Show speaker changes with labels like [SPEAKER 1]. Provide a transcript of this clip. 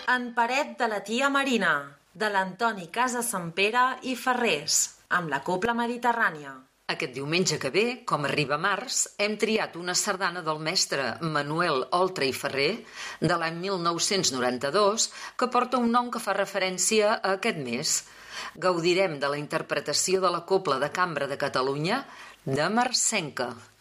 [SPEAKER 1] En paret de la tia Marina, de l'Antoni Casasampere i Ferrés, amb la Cobla Mediterrània.
[SPEAKER 2] Aquest diumenge que ve, com arriba març, hem triat una sardana del mestre Manuel Oltra i Ferrer, de l'any 1992, que porta un nom que fa referència a aquest mes. Gaudirem de la interpretació de la Cobla de Cambra de Catalunya de Marcenca.